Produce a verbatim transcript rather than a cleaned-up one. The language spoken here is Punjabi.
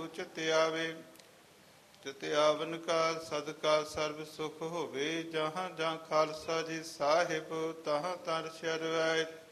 ਚਿਤ ਆਵੇ। ਤਿਤ ਆਵਨ ਕਾਲ ਸਦਕਾ ਸਰਬ ਸੁਖ ਹੋਵੇ। ਜਹਾਂ ਜਹਾਂ ਖਾਲਸਾ ਜੀ ਸਾਹਿਬ ਤਹਾਂ ਤਰ ਸ਼ਰਵੈ।